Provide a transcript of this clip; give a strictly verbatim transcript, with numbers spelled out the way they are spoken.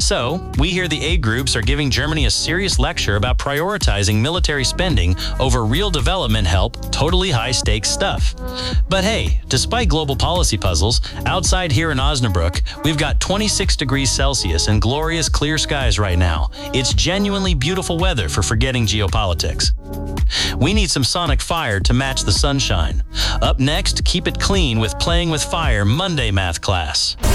So, we hear the aid groups are giving Germany a serious lecture about prioritizing military spending over real development help, totally high-stakes stuff. But hey, despite global policy puzzles, outside here in Osnabrück, we've got twenty-six degrees Celsius and glorious clear skies right now. It's genuinely beautiful weather for forgetting geopolitics. We need some sonic fire to match the sunshine. Up next, keep it clean with Playing with Fire Monday math class.